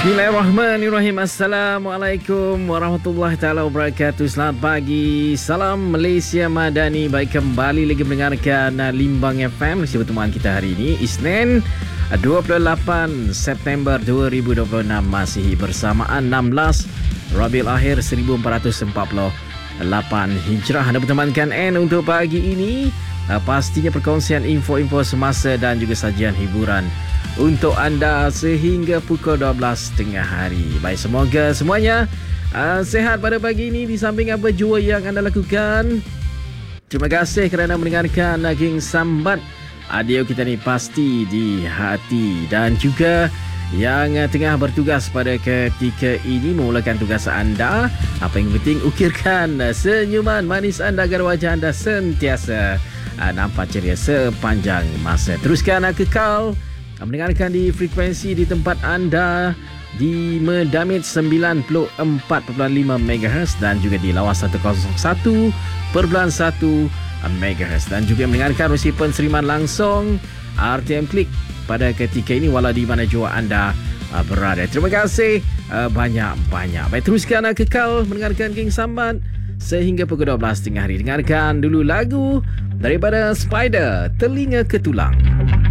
Bismillahirrahmanirrahim. Assalamualaikum warahmatullahi taala wabarakatuh. Selamat pagi. Salam Malaysia Madani. Baik, kembali lagi mendengarkan Limbang FM. Pertemuan kita hari ini Isnin 28 September 2026, masih bersamaan 16 Rabiul Akhir 1448 Hijrah. Anda bertemankan N untuk pagi ini. Pastinya perkongsian info-info semasa dan juga sajian hiburan untuk anda sehingga pukul 12 tengah hari. Baik, semoga semuanya sehat pada pagi ini di samping apa jua yang anda lakukan. Terima kasih kerana mendengarkan King Sambat. Audio kita ni pasti di hati. Dan juga yang tengah bertugas pada ketika ini memulakan tugas anda, apa yang penting ukirkan senyuman manis anda agar wajah anda sentiasa nampak ceria sepanjang masa. Teruskan kekal mendengarkan di frekuensi di tempat anda di Medamit 94.5 MHz dan juga di Lawas 101.1 MHz, dan juga mendengarkan versi penseriman langsung RTM Klik pada ketika ini walau di mana jua anda berada. Terima kasih banyak-banyak. Baik, teruskan kekal mendengarkan King Sambat sehingga pukul 12 tengah hari. Dengarkan dulu lagu daripada Spider, Telinga ke Tulang.